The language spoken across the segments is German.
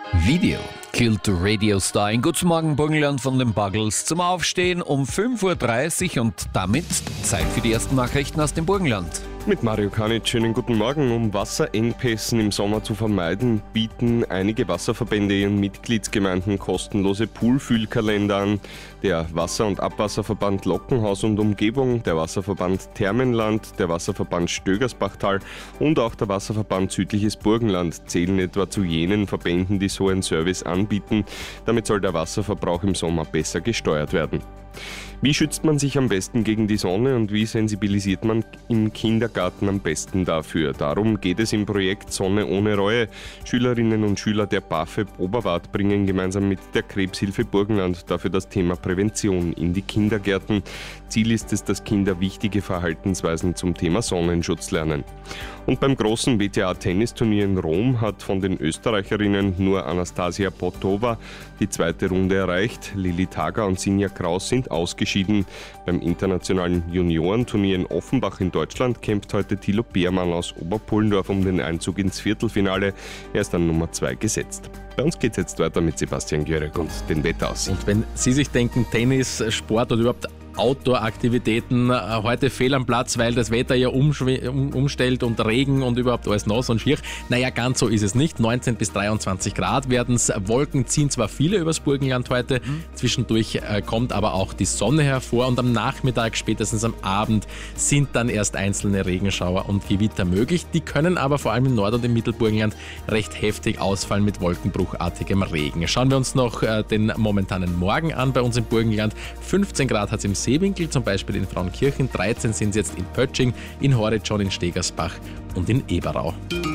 Video killt Radiostar. Ein guten Morgen, Burgenland von den Buggles. Zum Aufstehen um 5.30 Uhr und damit Zeit für die ersten Nachrichten aus dem Burgenland. Mit Mario Kanic, schönen guten Morgen. Um Wasserengpässen im Sommer zu vermeiden, bieten einige Wasserverbände ihren Mitgliedsgemeinden kostenlose Poolfüllkalender an. Der Wasser- und Abwasserverband Lockenhaus und Umgebung, der Wasserverband Thermenland, der Wasserverband Stögersbachtal und auch der Wasserverband Südliches Burgenland zählen etwa zu jenen Verbänden, die so einen Service anbieten. Damit soll der Wasserverbrauch im Sommer besser gesteuert werden. Wie schützt man sich am besten gegen die Sonne und wie sensibilisiert man im Kindergarten am besten dafür? Darum geht es im Projekt Sonne ohne Reue. Schülerinnen und Schüler der BAföG Oberwart bringen gemeinsam mit der Krebshilfe Burgenland dafür das Thema Prävention in die Kindergärten. Ziel ist es, dass Kinder wichtige Verhaltensweisen zum Thema Sonnenschutz lernen. Und beim großen WTA-Tennisturnier in Rom hat von den Österreicherinnen nur Anastasia Potova die zweite Runde erreicht. Lilly Tager und Sinja Kraus sind ausgeschieden. Beim internationalen Juniorenturnier in Offenbach in Deutschland kämpft heute Thilo Beermann aus Oberpullendorf um den Einzug ins Viertelfinale. Er ist an Nummer 2 gesetzt. Bei uns geht es jetzt weiter mit Sebastian Gjörek und den Wetteraussichten. Und wenn Sie sich denken, Tennis, Sport oder überhaupt Outdoor-Aktivitäten heute fehl am Platz, weil das Wetter ja umstellt und Regen und überhaupt alles nass und schier. Naja, ganz so ist es nicht. 19 bis 23 Grad werden es. Wolken ziehen zwar viele übers Burgenland heute, zwischendurch kommt aber auch die Sonne hervor und am Nachmittag, spätestens am Abend, sind dann erst einzelne Regenschauer und Gewitter möglich. Die können aber vor allem im Nord- und im Mittelburgenland recht heftig ausfallen mit wolkenbruchartigem Regen. Schauen wir uns noch den momentanen Morgen an bei uns im Burgenland. 15 Grad hat es im Seewinkel, zum Beispiel in Frauenkirchen, 13 sind es jetzt in Pötsching, in Horitschon, in Stegersbach und in Eberau.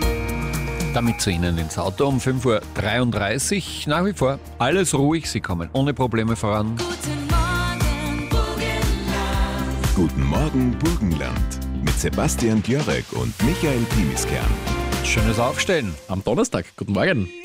Damit zu Ihnen ins Auto um 5.33 Uhr. Nach wie vor alles ruhig, Sie kommen ohne Probleme voran. Guten Morgen Burgenland mit Sebastian Gjörek und Michael Pimiskern. Schönes Aufstehen. Am Donnerstag, guten Morgen.